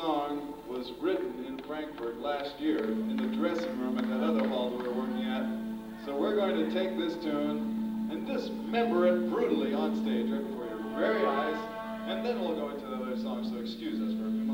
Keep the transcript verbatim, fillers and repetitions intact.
song was written in Frankfurt last year in the dressing room at that other hall we were working at. So we're going to take this tune and dismember it brutally on stage right before your very eyes, and then we'll go into the other song, so excuse us for a minute.